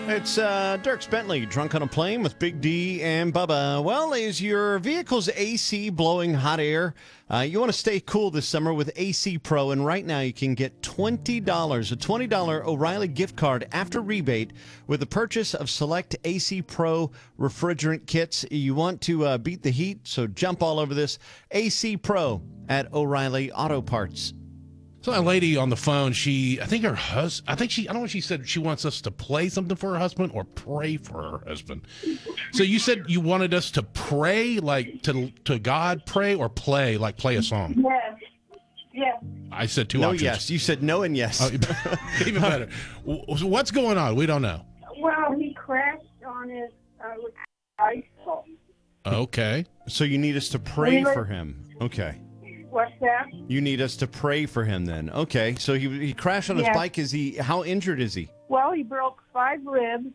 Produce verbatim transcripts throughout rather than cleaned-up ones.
It's uh, Dirks Bentley, drunk on a plane with Big D and Bubba. Well, is your vehicle's A C blowing hot air? Uh, you want to stay cool this summer with A C Pro, and right now you can get twenty dollars, a twenty dollars O'Reilly gift card after rebate with the purchase of select A C Pro refrigerant kits. You want to uh, beat the heat, so jump all over this. A C Pro at O'Reilly Auto Parts. So a lady on the phone, she, I think her husband, I think she, I don't know if she said she wants us to play something for her husband or pray for her husband. So you said you wanted us to pray, like to to God pray, or play, like play a song? Yes. Yes. I said two No, options. yes. You said no and yes. Oh, even better. So what's going on? We don't know. Well, he crashed on his uh, bicycle. Okay. So you need us to pray We were- for him. Okay. What's that? You need us to pray for him then. Okay. So he he crashed on his Yes. bike. Is he, how injured is he? Well, he broke five ribs.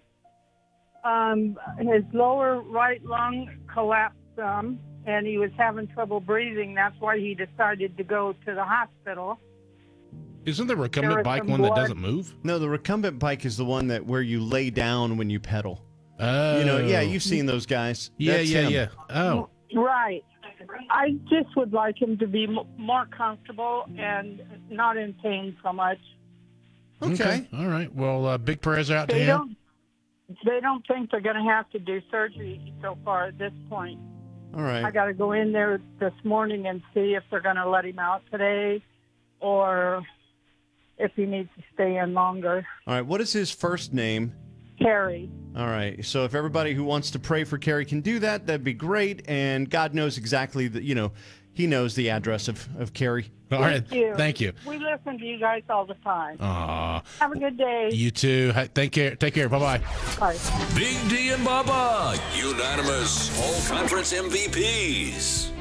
Um, his lower right lung collapsed some, and he was having trouble breathing. That's why he decided to go to the hospital. Isn't the There recumbent was bike some one that blood. doesn't move? No, the recumbent bike is the one that where you lay down when you pedal. Oh. You know, yeah, you've seen those guys. Yeah, That's yeah, him. yeah. Oh. Right. I just would like him to be m- more comfortable and not in pain so much. Okay. All right. Well, uh, big prayers out to They him. don't. They don't think they're going to have to do surgery so far at this point. All right. I got to go in there this morning and see if they're going to let him out today, or if he needs to stay in longer. All right. What is his first name? Carrie. All right. So if everybody who wants to pray for Carrie can do that, that'd be great. And God knows exactly that, you know, he knows the address of, of Carrie. All right. Thank you. Thank you. We listen to you guys all the time. Aw. Have a good day. You too. Ha- Take care. Take care. Bye-bye. Bye. Big D and Bubba, unanimous all-conference M V Ps.